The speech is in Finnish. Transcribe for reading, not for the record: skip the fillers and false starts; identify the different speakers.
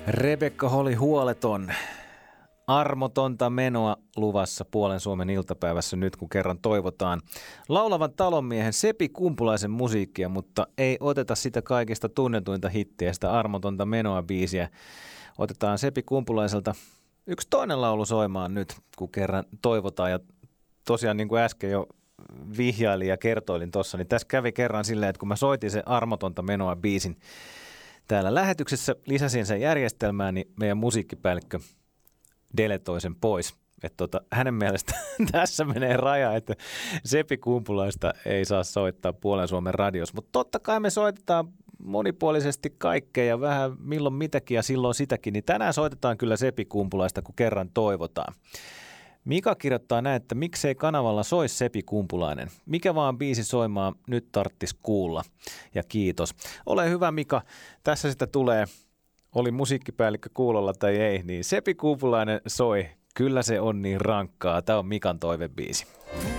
Speaker 1: Rebekka Holi huoleton. Armotonta menoa luvassa Puolen Suomen iltapäivässä nyt, kun kerran toivotaan laulavan talonmiehen Sepi Kumpulaisen musiikkia, mutta ei oteta sitä kaikista tunnetuinta hittiä, sitä Armotonta menoa biisiä. Otetaan Sepi Kumpulaiselta yksi toinen laulu soimaan nyt, kun kerran toivotaan. Ja tosiaan niin kuin äsken jo vihjailin ja kertoilin tuossa, niin tässä kävi kerran silleen, että kun mä soitin se Armotonta menoa biisin täällä lähetyksessä, lisäsin sen järjestelmään, niin meidän musiikkipäällikkö deletoi sen pois. Että hänen mielestä tässä menee raja, että Sepi Kumpulaista ei saa soittaa Puolen Suomen radiossa. Mutta totta kai me soitetaan monipuolisesti kaikkea ja vähän milloin mitäkin ja silloin sitäkin. Niin tänään soitetaan kyllä Sepi Kumpulaista, kun kerran toivotaan. Mika kirjoittaa näin, että miksei kanavalla soi Sepi Kumpulainen. Mikä vaan biisi soimaan, nyt tarttis kuulla. Ja kiitos. Ole hyvä Mika, tässä sitä tulee. Oli musiikkipäällikkö kuulolla tai ei, niin Sepi Kumpulainen soi. Kyllä se on niin rankkaa. Tämä on Mikan toivebiisi.